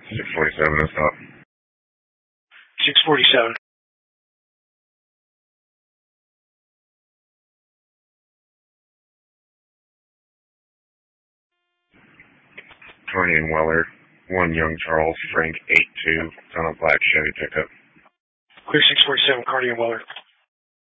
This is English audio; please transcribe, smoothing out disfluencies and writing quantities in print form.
647 is up. 647. Carney and Weller, 1 Young Charles, Frank 82, it's on a black Chevy pickup. Clear 647, Carney and Weller.